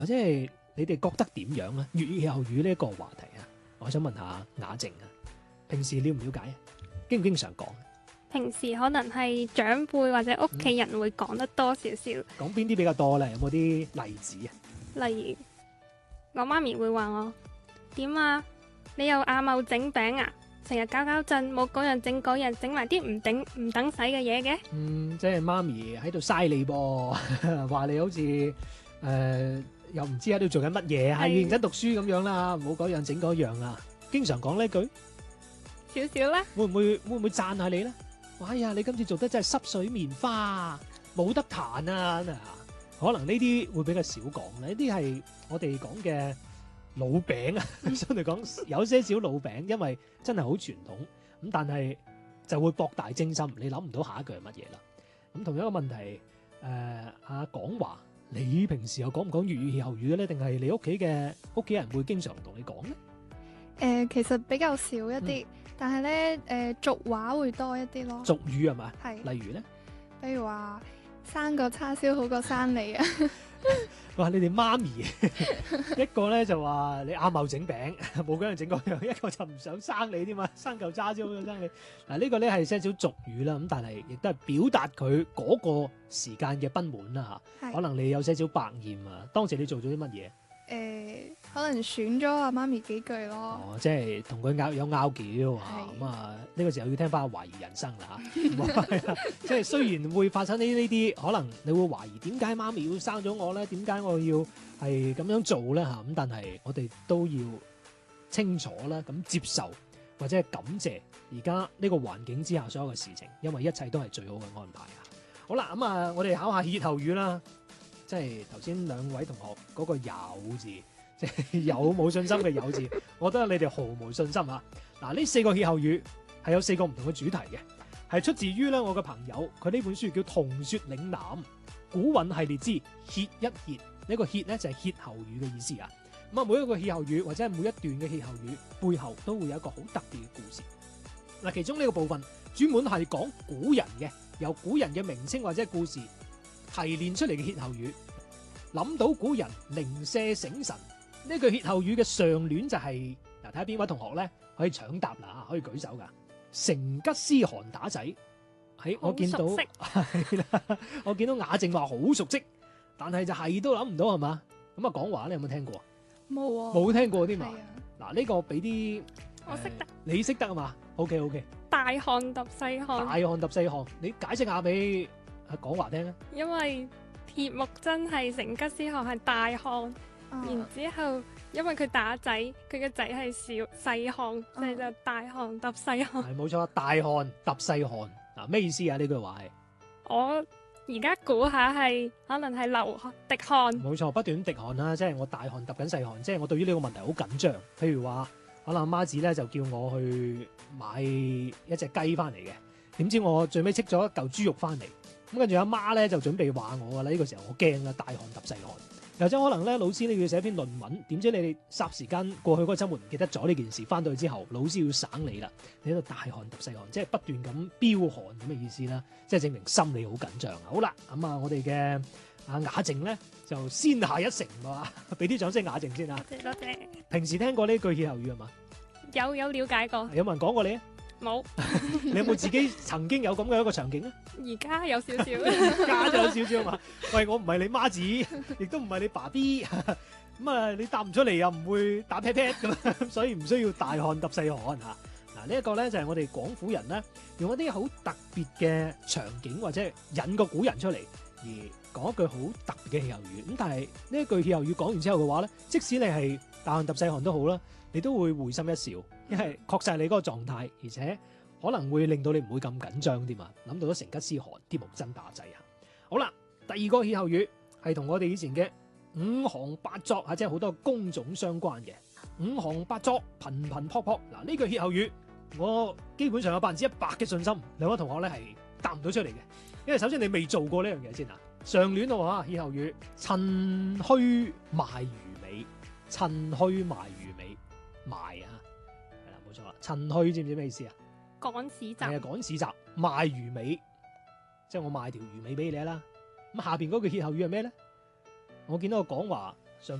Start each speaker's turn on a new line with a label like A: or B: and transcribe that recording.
A: 或者係你哋覺得點樣啊？粵語歇後語呢一個話題啊，我想問下雅靜啊，平時了唔了解啊？經唔經常講？
B: 平時可能係長輩或者屋企人會講得多少少，
A: 講邊啲比較多咧？有冇啲例子啊？
B: 例如我媽咪會話我點啊，你又阿茂整餅啊，成日搞搞震，冇嗰樣整嗰樣，整埋啲唔等使嘅嘢嘅。
A: 即係媽咪喺度嘥你噃，話你好似又唔知喺度做緊乜嘢，係認真讀書咁樣啦，唔好嗰樣整嗰樣啊！經常講呢句，
B: 少少啦。
A: 會唔會讚下你咧？哎呀，你今次做得真係濕水棉花，冇得彈啊！可能呢啲會比較少講，呢啲係我哋講嘅老餅啊，相對講有些少老餅，因為真係好傳統咁，但係就會博大精深，你諗唔到下一句係乜嘢啦。咁同樣一個問題，阿廣華，你平時又講唔講粵語歇後語嘅咧？定係你屋企人會經常同你講咧？
C: 其實比較少一啲，但係咧俗話會多一啲咯。
A: 俗語係咪？
C: 係。
A: 例如咧，
C: 比如話生個叉燒好過生你啊！
A: 哇！你哋媽咪一個咧就話你阿茂整餅，冇嗰樣整嗰樣，一個就唔想生你添嘛，生嚿叉燒好想生你。嗱，呢個咧係些少俗語啦，咁但係亦都係表達佢嗰個時間嘅不滿啦嚇。
C: 係
A: 可能你有些少百厭啊，當時你做咗啲乜嘢？
C: 可能選咗阿媽咪幾句咯。
A: 哦，即係同佢拗撬啊，咁啊呢個時候要聽翻懷疑人生啦嚇。即係雖然會發生呢啲，可能你會懷疑點解媽咪要生咗我咧？點解我要係咁樣做咧嚇？咁但係我哋都要清楚啦，咁接受或者係感謝而家呢個環境之下所有嘅事情，因為一切都係最好嘅安排啊！好啦，咁啊，我哋考下歇後語啦，即係頭先兩位同學嗰個有字。即係有冇信心嘅有字，我覺得你哋毫無信心啊！嗱，呢四個歇後語係有四個唔同嘅主題嘅，係出自於咧我嘅朋友，佢呢本書叫《同説嶺南古韻系列之歇一歇》，呢個歇咧就係歇後語嘅意思啊！咁啊，每一個歇後語或者係每一段嘅歇後語背後都會有一個好特別嘅故事。嗱，其中呢個部分專門係講古人嘅，由古人嘅名稱或者故事提煉出嚟嘅歇後語，諗到古人零舍醒神。呢句歇後語嘅上聯就係嗱，睇下邊位同學咧可以搶答啦，可以舉手噶。成吉思汗打仔，喺我見到係啦，我見到雅靜話好熟悉，但係就係都諗唔到係嘛？咁啊，講話你有冇聽過？
C: 冇喎。
A: 冇聽過添嘛？
C: 係啊。
A: 嗱，呢個俾啲
B: 我識得，
A: 你識得啊嘛？OK，
B: 大汗揼細汗。
A: 大汗揼細汗，你解釋下俾阿廣華聽啊。
B: 因為鐵木真係成吉思汗係大汗。然之後，因為佢打仔，佢嘅仔係細汗，所以就大汗揼細汗。
A: 係冇錯，大汗揼細汗嗱，咩意思啊？呢句話係
B: 我而家估下係可能係流滴汗。
A: 冇錯，不斷滴汗啦，即係我大汗揼緊細汗，即係我對於呢個問題好緊張。譬如話，可能媽子咧就叫我去買一隻雞翻嚟嘅，點知我最尾戚咗一嚿豬肉翻嚟，咁跟住阿媽咧就準備話我噶啦，呢個時候我驚啦，大汗揼細汗。又即係可能咧，老師你要寫篇論文，點知你哋霎時間過去嗰個週末唔記得咗呢件事，翻到去之後，老師要省你啦，你喺度大汗揼細汗，即係不斷咁飆汗咁嘅意思啦，即係證明心理好緊張啊！好啦，咁啊，我哋嘅阿雅靜咧就先下一城喎，俾啲掌聲雅靜先啊！
B: 多謝。
A: 平時聽過呢句歇後語係嘛？
B: 有了解過。
A: 有冇人講過你啊？
B: 冇。
A: 你有冇自己曾經有咁嘅一個場景啊？
B: 而家有少少。
A: 加咗有少少嘛？喂，我唔係你媽子，亦都唔係你爸 B，咁啊，你答唔出嚟又唔會打 pat pat 咁，所以唔需要大汗揼細汗嚇。嗱，呢一個咧就係我哋廣府人咧，用一啲好特別嘅場景或者引個古人出嚟，而講一句好特別嘅歇後語。咁但係呢一句歇後語講完之後嘅話咧，即使你係大汗揼細汗都好啦，你都會會心一笑，因為確實係你嗰個狀態，而且可能會令到你唔會咁緊張添啊！諗到咗成吉思汗、鐵木真打仔啊！好啦，第二個歇後語係同我哋以前嘅五行八作啊，即係好多工種相關嘅五行八作，頻頻撲撲。嗱，呢句歇後語我基本上有100%嘅信心，兩位同學咧係答唔到出嚟嘅，因為首先你未做過呢樣嘢先啊。上聯咯嚇，歇後語趁虛賣魚尾，趁虛賣魚尾，賣啊，係啦，冇錯啦，趁虛知唔知咩意思啊？
B: 趕市集。
A: 係啊，趕市集賣魚尾，即係我賣條魚尾俾你啦。咁下邊嗰句歇後語係咩咧？我見到個講話